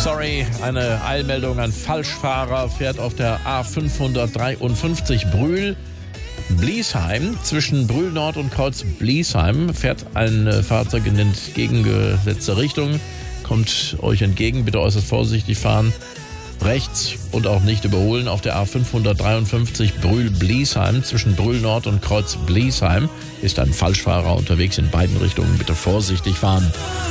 Sorry, eine Eilmeldung. Ein Falschfahrer fährt auf der A553 Brühl-Bliesheim. Zwischen Brühl Nord und Kreuz Bliesheim fährt ein Fahrzeug in entgegengesetzte Richtung. Kommt euch entgegen, bitte äußerst vorsichtig fahren. Rechts und auch nicht überholen auf der A553 Brühl-Bliesheim. Zwischen Brühl Nord und Kreuz Bliesheim ist ein Falschfahrer unterwegs in beiden Richtungen. Bitte vorsichtig fahren.